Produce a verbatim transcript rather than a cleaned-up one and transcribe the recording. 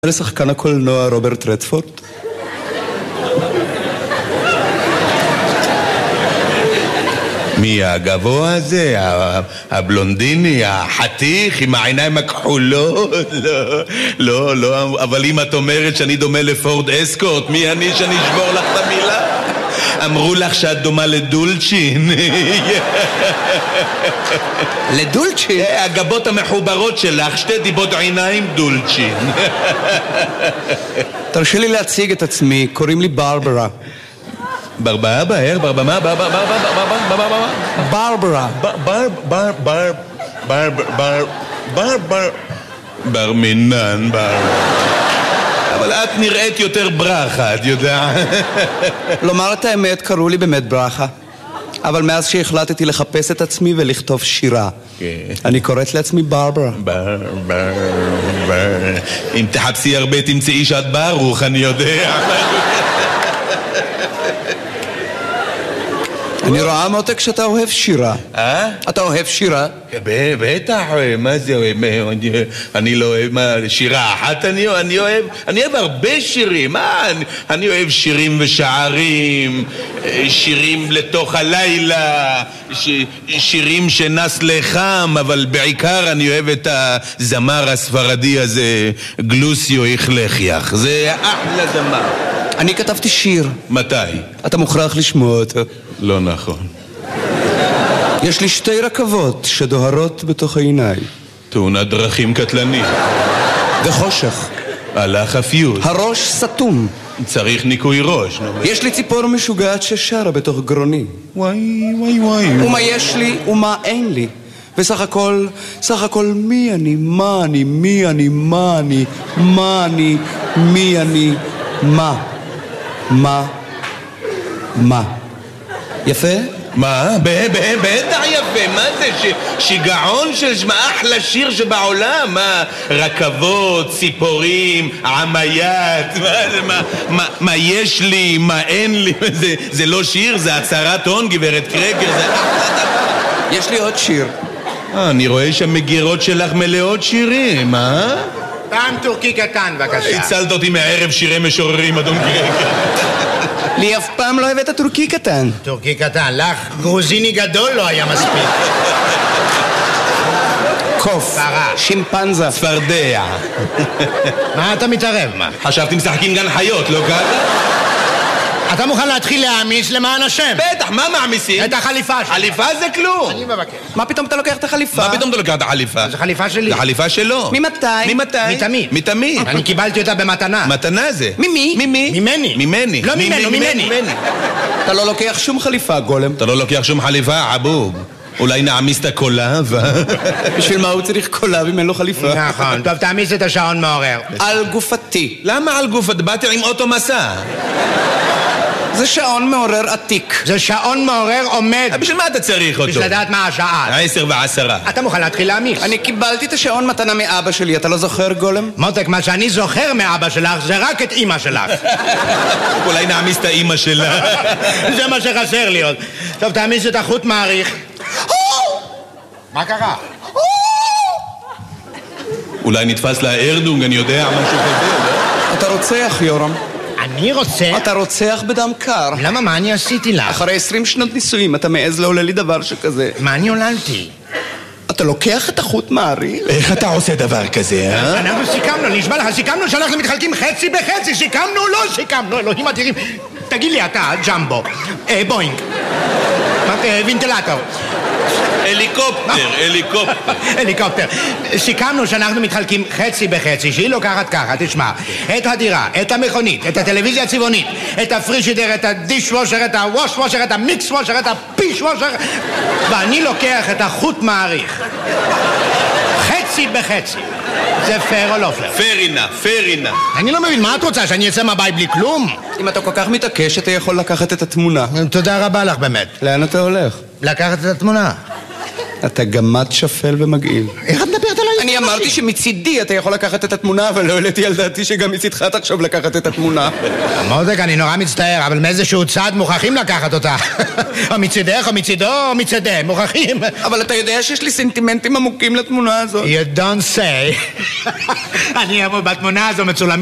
לשחקן הקולנוע רוברט רדפורד. מי הגבוה הזה? הבלונדיני, החתיך עם העיניים הכחולות? לא, לא, לא, אבל אם את אומרת שאני דומה לפורד אסקורט, מי אני שאני אשבור לך את המילה? אמרו לך שאת דומה לדולצ'ין. לדולצ'ין? הגבות המחוברות שלך, שתי דיבות עיניים דולצ'ין. תרשי לי להציג את עצמי, קוראים לי ברברה. ברברה, בהר, ברברה, מה? ברברה, ברברה, ברברה. בר, בר, בר, בר, בר, בר, בר, בר מינן, בר. אבל את נראית יותר ברכה, את יודעת? לומר את האמת, קראו לי באמת ברכה. אבל מאז שהחלטתי לחפש את עצמי ולכתוב שירה, אני קוראת לעצמי ברברה. בר, בר, בר. אם תחפשי הרבה תמצאי שאת ברוך, אני יודע. אני רואה מותק שאתה אוהב שירה. אה? אתה אוהב שירה? בטח, מה זה אוהב? אני לא אוהב, מה, שירה אחת אני אוהב? אני אוהב, אני אוהב הרבה שירים. מה? אני אוהב שירים ושערים, שירים לתוך הלילה, שירים שנס לחם, אבל בעיקר אני אוהב את הזמר הספרדי הזה, גלוסיו איכלכיח. זה אחלה זמר. אני כתבתי שיר. מתי? אתה מוכרח לשמוע אותו. לא נכון. יש לי שתי רכבות שדוהרות בתוך העיניים. תאונת דרכים קטלנית. וחושך. הלך הפיוט. הראש סתום. צריך ניקוי ראש. יש לי ציפור משוגעת ששרה בתוך גרוני. וואי וואי וואי. ומה יש לי ומה אין לי. וסך הכל, סך הכל מי אני, מה אני, מי אני, מה אני, מה אני, מי אני, מה, מה, מה. יפה? מה? בטח יפה. מה זה? שיגעון של מה? אחלה שיר שבעולם. מה? רכבות, ציפורים, עמיית. מה יש לי, מה אין לי. זה לא שיר, זה הצהרת הון, גברת קרגר. זה אחלה דבר. יש לי עוד שיר. אני רואה שהמגירות שלך מלאות שירים, אה? פעם טורקי קטן, בבקשה. הצלת אותי מהערב שירי משוררים, אדון קרגר. לי אף פעם לא הבאת טורקי קטן. טורקי קטן, לך גרוזיני גדול לא היה מספיק. קוף, שימפנזה, צפרדע. מה אתה מתערב, מה? חשבתי משחקים גן חיות, לא ככה? אתה מוכן להתחיל להעמיס למען השם? בטח, מה מעמיסים? את החליפה שלך. חליפה זה כלום. אני מבקש. מה פתאום אתה לוקח את החליפה? מה פתאום אתה לוקח את החליפה? זו חליפה שלי. זה חליפה שלו. ממתי? ממתי? מתמיד. מתמיד. אני קיבלתי אותה במתנה. מתנה זה. ממי? ממי? ממני. ממני. לא ממנו, ממני. אתה לא לוקח שום חליפה, גולם. אתה לא לוקח שום חליפה, עבוב. אולי נעמיס את הקולב? בשביל מה הוא צריך קולב אם אין לו חליפה? נכון. טוב, תעמיס את השעון מעורר. על גופתי. למה על גופת? באתי עם אוטו מסע. זה שעון מעורר עתיק. זה שעון מעורר עומד. בשביל מה אתה צריך אותו? בשביל לדעת מה השעה. עשר ועשרה. אתה מוכן להתחיל להעמיס? אני קיבלתי את השעון מתנה מאבא שלי, אתה לא זוכר, גולם? מותק, מה שאני זוכר מאבא שלך זה רק את אמא שלך. אולי נעמיס את האמא שלה. זה מה שחסר לי עוד. טוב, תעמיס את החוט מעריך. מה קרה? אולי נתפס לה ארדונג, אני יודע, משהו כזה, לא? אתה רוצח, יורם. אני רוצה... אתה רוצח בדם קר. למה? מה אני עשיתי לך? אחרי עשרים שנות נישואים אתה מעז לעולה לי דבר שכזה. מה אני עוללתי? אתה לוקח את החוט מעריך? איך אתה עושה דבר כזה, אה? אנחנו סיכמנו, אני נשבע לך, סיכמנו שאנחנו מתחלקים חצי בחצי, סיכמנו, לא סיכמנו, אלוהים אדירים. תגיד לי אתה, ג'מבו, בוינג, וינטלטור. הליקופטר, הליקופטר. הליקופטר. סיכמנו שאנחנו מתחלקים חצי בחצי, שהיא לוקחת ככה, תשמע, את הדירה, את המכונית, את הטלוויזיה הצבעונית, את הפרישידר, את הדיש וושר, את הווש וושר, את המיקס וושר, את הפיש וושר, ואני לוקח את החוט מעריך. חצי בחצי. זה פייר או לא פייר? פרינה, פרינה. אני לא מבין, מה את רוצה, שאני אצא מהבית בלי כלום? אם אתה כל כך מתעקש, אתה יכול לקחת את התמונה. תודה רבה לך באמת. לאן אתה הולך? לקחת את התמונה. אתה גמד שפל ומגעיל. איך את מדברת עליי? אני אמרתי שמצידי אתה יכול לקחת את התמונה, אבל לא העליתי על דעתי שגם מצידך תחשוב לקחת את התמונה. מותק, אני נורא מצטער, אבל מאיזשהו צד מוכרחים לקחת אותה. או מצידך, או מצידו, או מצידם, מוכרחים. אבל אתה יודע שיש לי סנטימנטים עמוקים לתמונה הזאת. You don't say. אני אבוא בתמונה הזו מצולמים